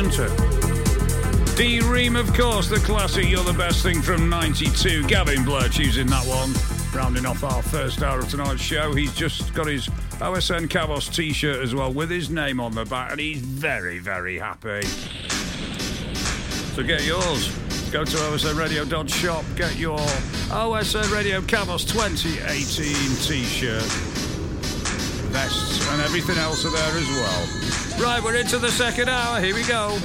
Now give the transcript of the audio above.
Hunter. D-Ream, of course, the classic You're the Best Thing from 92. Gavin Blair choosing that one. Rounding off our first hour of tonight's show. He's just got his OSN Cavos t-shirt as well with his name on the back, and he's very, very happy. So get yours. Go to osnradio.shop, get your OSN Radio Cavos 2018 t-shirt. Vests and everything else are there as well. Right, we're into the second hour. Here we go.